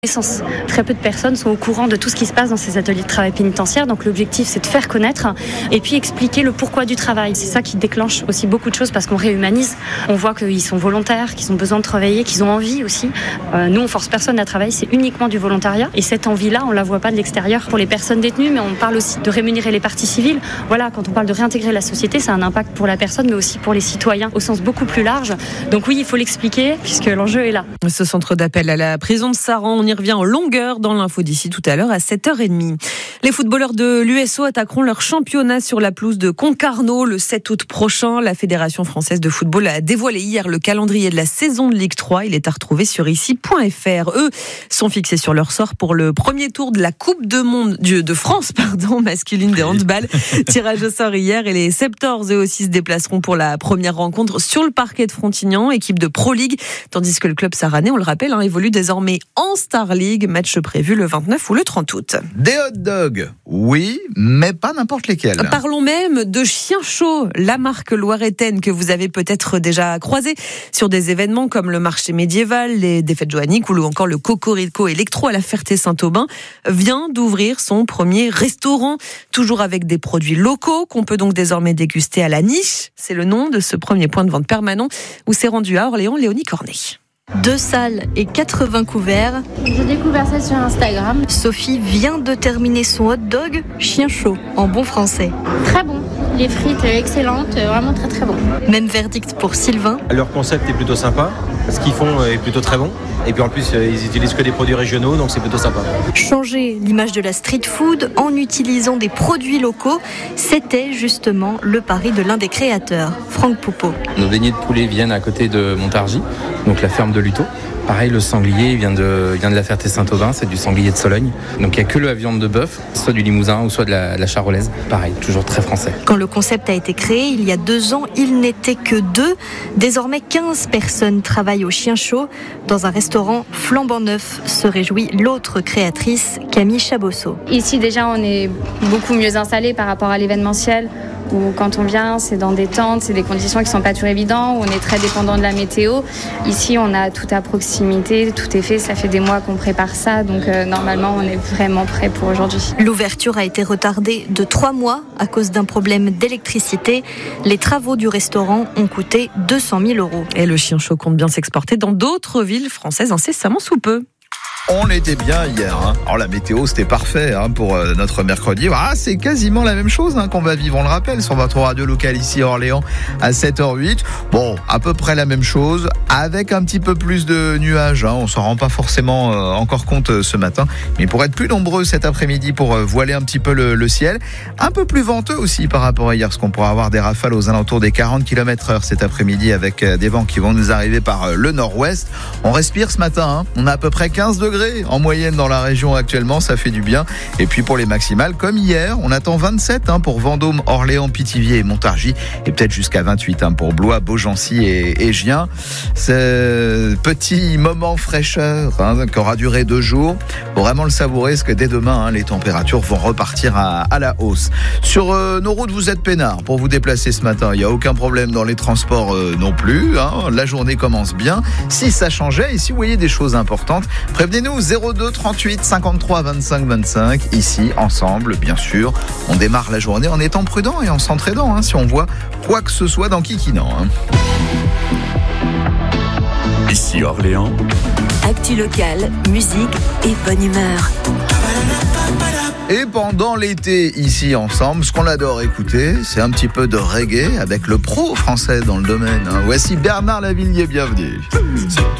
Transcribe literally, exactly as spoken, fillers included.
Essence. Très peu de personnes sont au courant de tout ce qui se passe dans ces ateliers de travail pénitentiaire. Donc l'objectif, c'est de faire connaître et puis expliquer le pourquoi du travail. C'est ça qui déclenche aussi beaucoup de choses parce qu'on réhumanise. On voit qu'ils sont volontaires, qu'ils ont besoin de travailler, qu'ils ont envie aussi. Euh, nous, on force personne à travailler, c'est uniquement du volontariat. Et cette envie-là, on la voit pas de l'extérieur pour les personnes détenues, mais on parle aussi de rémunérer les parties civiles. Voilà, quand on parle de réintégrer la société, ça a un impact pour la personne, mais aussi pour les citoyens au sens beaucoup plus large. Donc oui, il faut l'expliquer puisque l'enjeu est là. Ce centre d'appel à la prison de Saran, on y revient en longueur dans l'info d'ici tout à l'heure à sept heures trente. Les footballeurs de l'U S O attaqueront leur championnat sur la pelouse de Concarneau le sept août prochain. La Fédération française de football a dévoilé hier le calendrier de la saison de Ligue trois. Il est à retrouver sur ici point f r. Eux sont fixés sur leur sort pour le premier tour de la Coupe de monde de France pardon, masculine de handball. Tirage au sort hier et les Septors eux aussi se déplaceront pour la première rencontre sur le parquet de Frontignan, équipe de Pro League, tandis que le club saranais, on le rappelle, hein, évolue désormais en Star League. Match prévu le vingt-neuf ou le trente août. Des hot dogs, oui, mais pas n'importe lesquels. Parlons même de Chien Chaud, la marque loiretaine que vous avez peut-être déjà croisée sur des événements comme le marché médiéval, les des fêtes joanniques ou encore le Cocorico Electro à la Ferté-Saint-Aubin, vient d'ouvrir son premier restaurant, toujours avec des produits locaux qu'on peut donc désormais déguster à la Niche. C'est le nom de ce premier point de vente permanent où s'est rendu à Orléans Léonie Cornet. Deux salles et quatre-vingts couverts. J'ai découvert ça sur Instagram. Sophie vient de terminer son hot dog Chien Chaud, en bon français. Très bon. Les frites excellentes, vraiment très très bon. Même verdict pour Sylvain. Leur concept est plutôt sympa. Ce qu'ils font est plutôt très bon. Et puis en plus, ils utilisent que des produits régionaux, donc c'est plutôt sympa. Changer l'image de la street food en utilisant des produits locaux, c'était justement le pari de l'un des créateurs, Franck Poupeau. Nos beignets de poulet viennent à côté de Montargis, donc la ferme de Luto. Pareil, le sanglier vient de, vient de la Ferté-Saint-Aubin, c'est du sanglier de Sologne. Donc il n'y a que la viande de bœuf, soit du limousin ou soit de la, de la charolaise. Pareil, toujours très français. Quand le concept a été créé, il y a deux ans, il n'était que deux. Désormais, quinze personnes travaillent au Chien Chaud. Dans un restaurant flambant neuf, se réjouit l'autre créatrice, Camille Chabosso. Ici, déjà, on est beaucoup mieux installés par rapport à l'événementiel. Où quand on vient, c'est dans des tentes, c'est des conditions qui ne sont pas toujours évidentes, où on est très dépendant de la météo. Ici, on a tout à proximité, tout est fait, ça fait des mois qu'on prépare ça, donc euh, normalement, on est vraiment prêt pour aujourd'hui. L'ouverture a été retardée de trois mois à cause d'un problème d'électricité. Les travaux du restaurant ont coûté deux cent mille euros. Et le Chien Chaud compte bien s'exporter dans d'autres villes françaises incessamment sous peu. On était bien hier. Hein. Alors la météo, c'était parfait hein, pour euh, notre mercredi. Ah, c'est quasiment la même chose hein, qu'on va vivre, on le rappelle, sur votre radio locale ici à Orléans à sept heures huit. Bon, à peu près la même chose, avec un petit peu plus de nuages. Hein. On s'en rend pas forcément euh, encore compte euh, ce matin. Mais pour être plus nombreux cet après-midi pour euh, voiler un petit peu le, le ciel, un peu plus venteux aussi par rapport à hier, parce qu'on pourra avoir des rafales aux alentours des quarante kilomètres heure cet après-midi avec euh, des vents qui vont nous arriver par euh, le nord-ouest. On respire ce matin. Hein. On a à peu près quinze degrés en moyenne dans la région actuellement, ça fait du bien. Et puis pour les maximales, comme hier, on attend vingt-sept hein, pour Vendôme, Orléans, Pithiviers et Montargis, et peut-être jusqu'à vingt-huit hein, pour Blois, Beaugency et, et Gien. Ce petit moment fraîcheur hein, qui aura duré deux jours, faut vraiment le savourer, parce que dès demain, hein, les températures vont repartir à, à la hausse. Sur euh, nos routes, vous êtes peinards pour vous déplacer ce matin. Il n'y a aucun problème dans les transports euh, non plus. Hein. La journée commence bien. Si ça changeait et si vous voyez des choses importantes, prévenez-nous. zéro deux trente-huit cinquante-trois vingt-cinq vingt-cinq. Ici, ensemble, bien sûr, on démarre la journée en étant prudent et en s'entraidant hein, si on voit quoi que ce soit dans Kikinan. Hein. Ici Orléans. Actu locale, musique et bonne humeur. Et pendant l'été, ici ensemble, ce qu'on adore écouter, c'est un petit peu de reggae avec le pro français dans le domaine. Hein. Voici Bernard Lavilliers, bienvenue.